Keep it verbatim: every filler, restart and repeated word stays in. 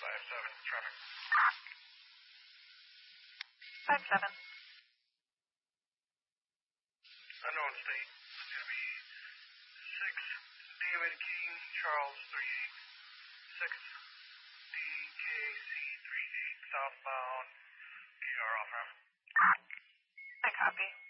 five seven, traffic. five seven. Unknown state. It's going to be six David King Charles three eight. six D K C three eight southbound. K R off ramp. I copy.